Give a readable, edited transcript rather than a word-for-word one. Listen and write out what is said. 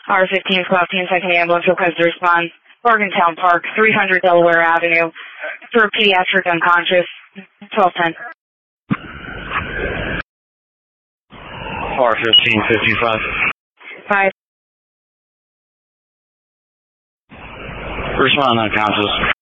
R15 Squad Team, second ambulance, request to respond. Morgantown Park, 300 Delaware Avenue, for a pediatric unconscious, 1210. R1555. 5. Respond unconscious.